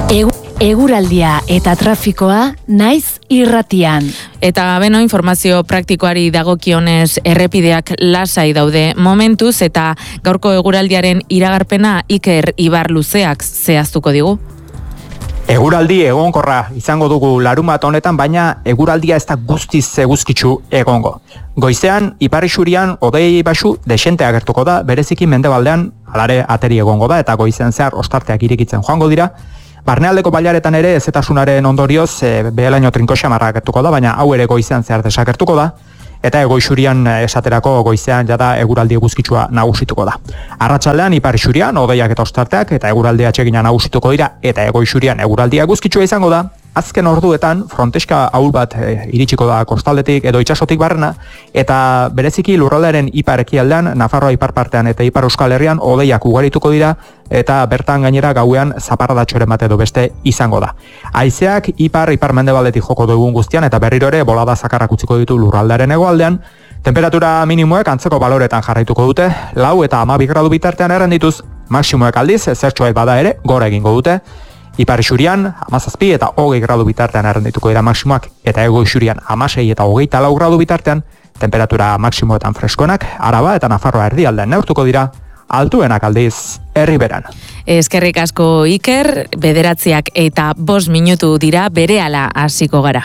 Eguraldia eta trafikoa naiz irratian. Eta beno, informazio praktikoari dagokionez errepideak lasai daude momentuz eta gaurko eguraldiaren iragarpena Iker Ibarluzeak zehaztuko digu. Eguraldi egonkorra izango dugu larunbat honetan, baina eguraldia ez da guztiz eguzkitsu egongo. Goizean, ipar isurian hodei baxu desente agertuko da, bereziki mendebaldean alare ateri egongo da eta goizean zehar ostarteak irekitzen joango dira. Barnealdeko bailaretan ere ezetasunaren ondorioz behelaino trinko xamarra agertuko da, baina hau ere goizean zehar desagertuko da. Eta egoixurian esaterako goizean jada eguraldi eguzkitsua nagusituko da. Arratsaldean ipar isurian hodeiak eta ostarteak eta eguraldi atsegina nagusituko dira eta egoixurian eguraldi eguzkitsua izango da. Azken orduetan fronteska ahul bat iritsiko da kostaldetik edo itsasotik barrena eta bereziki lurraldearen ipar ekialdean, Nafarroa ipar partean eta ipar Euskal Herrian hodeiak ugarituko dira eta bertan gainera gauean zaparradatxoren bat edo beste izango da. Haizeak ipar mendebaldetik joko dugun guztian eta berriro ere bolada zakarrak utziko ditu lurraldearen hegoaldean. Temperatura minimoek antzeko baloretan jarraituko dute, 4 eta 12 gradu bitartean errendituz, maksimoek aldiz zertxoet bada ere gora egingo dute. Ipar isurian 17 eta 20 gradu bitartean errendituko dira maksimoak eta ego isurian 16 eta 24 gradu bitartean, temperatura maksimoetan freskoenak Araba eta Nafarroa erdialdean neurtuko dira, altuenak aldiz Erriberan. Eskerrik asko Iker, 9 eta 5 minutu dira, berehala hasiko gara.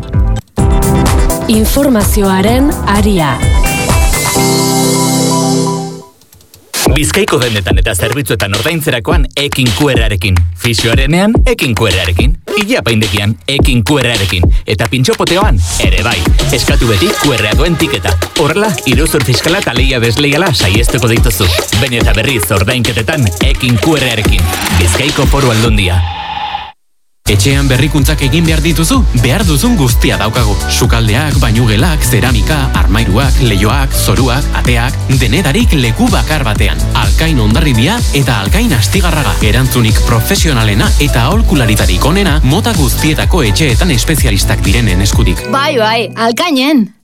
Informazioaren aria. Bizkaiko dendetan eta zerbitzuetan ordaintzerakoan Ekin QR-arekin. Fisioarenean Ekin QR-arekin. Ilapaindekian Ekin QR-arekin. Eta pintxopoteoan ere bai. Eskatu beti QR-a duen tiketa. Horrela, iruzur fiskala eta lehia desleiala saiesteko dituzu. Baina eta berriz ordainketetan Ekin QR-arekin. Bizkaiko Foru Aldundia. Etxean berrikuntzak egin behar dituzu, behar duzun guztia daukagu. Sukaldeak, bainugelak, zeramika, armairuak, leihoak, zoruak, ateak, denetarik leku bakar batean. Alkain Hondarribia eta Alkain Astigarraga. Erantzunik profesionalena eta aholkularitarik onena mota guztietako etxeetan espezialistak direnen eskutik. Bai, Alkainen!